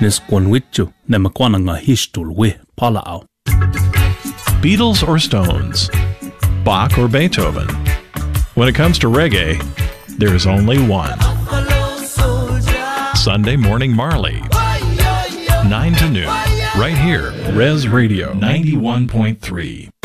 Nesquanwichu, Nemaquananga Hishtul we Palao. Beatles or Stones? Bach or Beethoven? When it comes to reggae, there's only one. Sunday Morning Marley, 9 to noon, right here, Res Radio 91.3.